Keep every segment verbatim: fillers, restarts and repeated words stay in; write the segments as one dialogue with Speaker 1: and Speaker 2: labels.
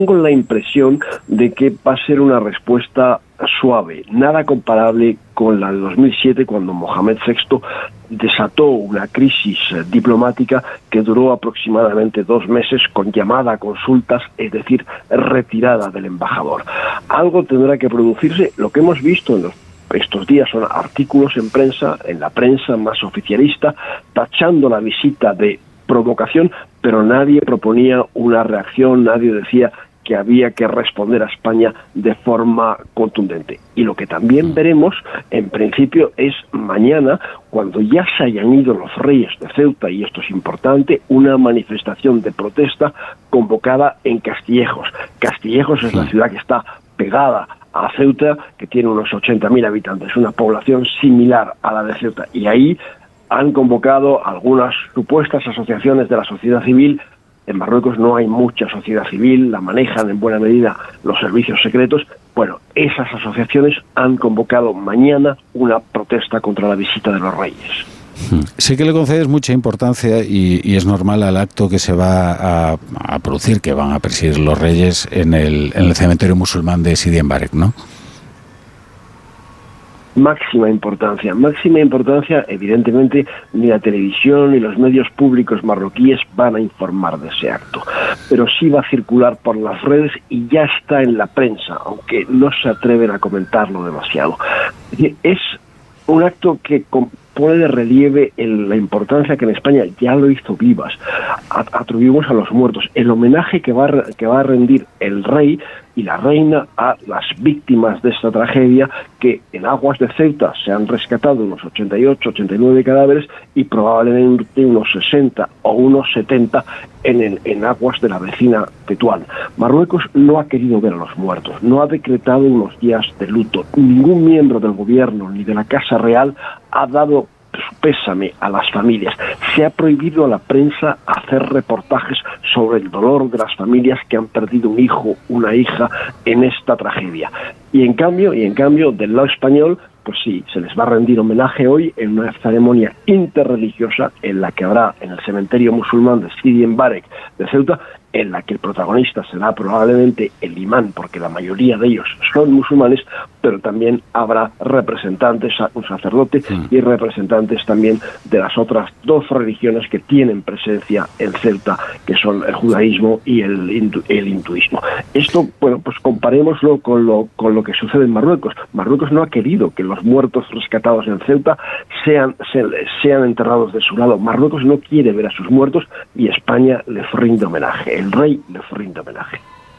Speaker 1: Tengo la impresión de que va a ser una respuesta suave, nada comparable con la de dos mil siete, cuando Mohamed sexto desató una crisis diplomática que duró aproximadamente dos meses con llamada a consultas, es decir, retirada del embajador. Algo tendrá que producirse. Lo que hemos visto en los estos días son artículos en prensa, en la prensa más oficialista, tachando la visita de provocación, pero nadie proponía una reacción, nadie decía que había que responder a España de forma contundente. Y lo que también veremos, en principio, es mañana, cuando ya se hayan ido los reyes de Ceuta, y esto es importante, una manifestación de protesta convocada en Castillejos. Castillejos es la ciudad que está pegada a Ceuta, que tiene unos ochenta mil habitantes, una población similar a la de Ceuta, y ahí han convocado algunas supuestas asociaciones de la sociedad civil. En Marruecos no hay mucha sociedad civil, la manejan en buena medida los servicios secretos. Bueno, esas asociaciones han convocado mañana una protesta contra la visita de los reyes.
Speaker 2: Sí que le concedes mucha importancia y, y es normal al acto que se va a, a producir, que van a presidir los reyes en el, en el cementerio musulmán de Sidi Mbarek, ¿no?
Speaker 1: Máxima importancia, máxima importancia, evidentemente ni la televisión ni los medios públicos marroquíes van a informar de ese acto, pero sí va a circular por las redes y ya está en la prensa, aunque no se atreven a comentarlo demasiado. Es un acto que pone de relieve el, la importancia que en España ya lo hizo Vivas, atribuimos a los muertos, el homenaje que va, a, que va a rendir el rey y la reina a las víctimas de esta tragedia, que en aguas de Ceuta se han rescatado unos ochenta y ocho, ochenta y nueve cadáveres y probablemente unos sesenta o unos setenta en, el, en aguas de la vecina Tetuán. Marruecos no ha querido ver a los muertos, no ha decretado unos días de luto. Ningún miembro del gobierno ni de la Casa Real ha dado su pésame a las familias. Se ha prohibido a la prensa hacer reportajes sobre el dolor de las familias que han perdido un hijo, una hija en esta tragedia. Y en cambio, y en cambio, del lado español, pues sí, se les va a rendir homenaje hoy en una ceremonia interreligiosa en la que habrá en el cementerio musulmán de Sidi Mbarek de Ceuta, en la que el protagonista será probablemente el imán, porque la mayoría de ellos son musulmanes, pero también habrá representantes, un sacerdote sí. y representantes también de las otras dos religiones que tienen presencia en Ceuta, que son el judaísmo y el, hindu, el hinduismo. Esto, bueno, pues comparémoslo con lo, con lo que sucede en Marruecos. Marruecos no ha querido que los muertos rescatados en Ceuta sean, se, sean enterrados de su lado. Marruecos no quiere ver a sus muertos y España les rinde homenaje. El rey le rinde homenaje.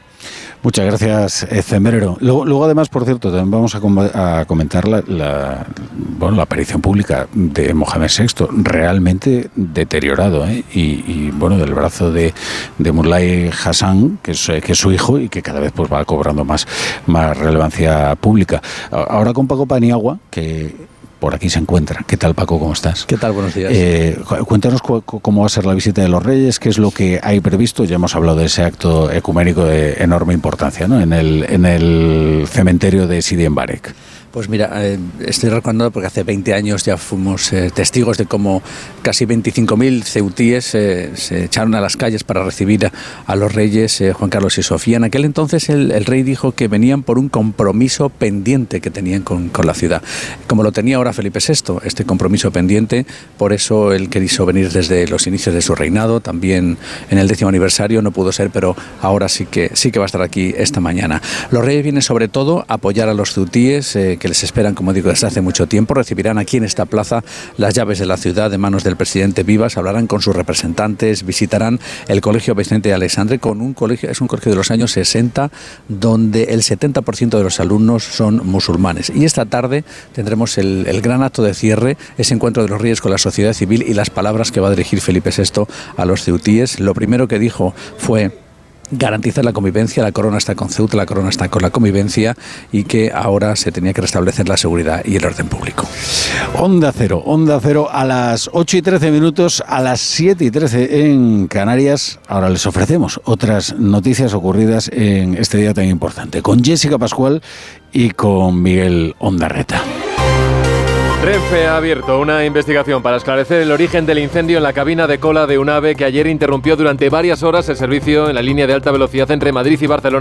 Speaker 2: Muchas gracias, Cembrero. Luego, luego, además, por cierto, también vamos a, com a comentar la, la, bueno, la aparición pública de Mohamed sexto, realmente deteriorado, ¿eh? y, y, bueno, del brazo de, de Mulay Hassan, que es, que es su hijo y que cada vez pues va cobrando más, más relevancia pública. Ahora con Paco Paniagua, que por aquí se encuentra. ¿Qué tal, Paco? ¿Cómo estás?
Speaker 3: ¿Qué tal? Buenos días.
Speaker 2: Eh, cuéntanos cu cómo va a ser la visita de los Reyes, qué es lo que hay previsto. Ya hemos hablado de ese acto ecuménico de enorme importancia, ¿no? En el, en el cementerio de Sidi Mbarek.
Speaker 3: Pues mira, eh, estoy recordando porque hace veinte años ya fuimos eh, testigos de cómo casi veinticinco mil ceutíes eh, se echaron a las calles para recibir a, a los reyes eh, Juan Carlos y Sofía. En aquel entonces el, el rey dijo que venían por un compromiso pendiente que tenían con, con la ciudad. Como lo tenía ahora Felipe sexto, este compromiso pendiente, por eso él quiso venir desde los inicios de su reinado, también en el décimo aniversario, no pudo ser, pero ahora sí que, sí que va a estar aquí esta mañana. Los reyes vienen sobre todo a apoyar a los ceutíes, eh, que les esperan, como digo, desde hace mucho tiempo. Recibirán aquí en esta plaza las llaves de la ciudad de manos del presidente Vivas, hablarán con sus representantes, visitarán el Colegio Vicente de Alexandre, con un colegio, es un colegio de los años sesenta, donde el setenta por ciento de los alumnos son musulmanes. Y esta tarde tendremos el, el gran acto de cierre, ese encuentro de los reyes con la sociedad civil y las palabras que va a dirigir Felipe sexto a los ceutíes. Lo primero que dijo fue garantizar la convivencia, la corona está con Ceuta, la corona está con la convivencia, y que ahora se tenía que restablecer la seguridad y el orden público.
Speaker 2: Onda Cero, Onda Cero a las ocho y trece minutos, a las siete y trece en Canarias. Ahora les ofrecemos otras noticias ocurridas en este día tan importante, con Jessica Pascual y con Miguel Ondarreta.
Speaker 4: Renfe ha abierto una investigación para esclarecer el origen del incendio en la cabina de cola de un AVE que ayer interrumpió durante varias horas el servicio en la línea de alta velocidad entre Madrid y Barcelona.